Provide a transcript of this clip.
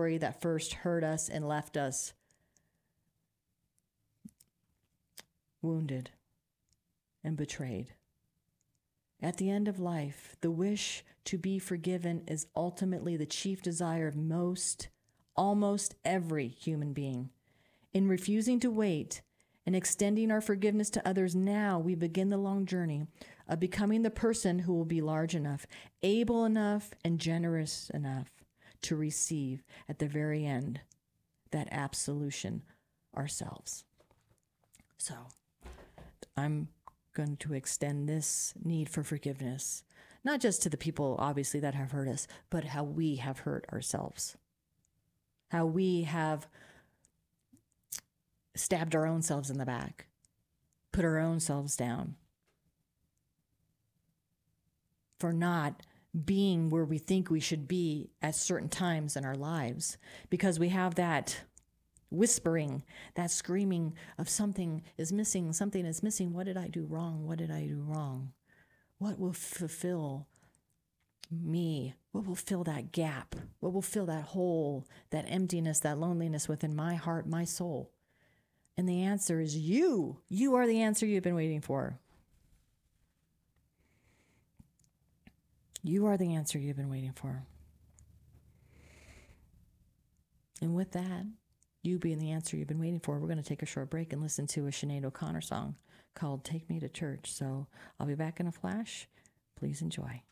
story that first hurt us and left us wounded and betrayed. At the end of life, the wish to be forgiven is ultimately the chief desire of almost every human being. In refusing to wait and extending our forgiveness to others now, we begin the long journey of becoming the person who will be large enough, able enough, and generous enough to receive at the very end that absolution ourselves. So I'm going to extend this need for forgiveness, not just to the people, obviously, that have hurt us, but how we have hurt ourselves, how we have stabbed our own selves in the back, put our own selves down for not being where we think we should be at certain times in our lives, because we have that whispering, that screaming of something is missing, something is missing. What did I do wrong? What did I do wrong? What will fulfill me? What will fill that gap? What will fill that hole, that emptiness, that loneliness within my heart, my soul? And the answer is you. You are the answer you've been waiting for. You are the answer you've been waiting for. And with that, you being the answer you've been waiting for, we're going to take a short break and listen to a Sinead O'Connor song called Take Me to Church. So I'll be back in a flash. Please enjoy.